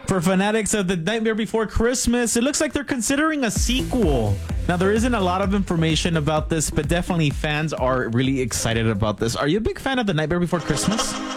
For fanatics of The Nightmare Before Christmas, it looks like they're considering a sequel. Now, there isn't a lot of information about this, but definitely fans are really excited about this. Are you a big fan of The Nightmare Before Christmas?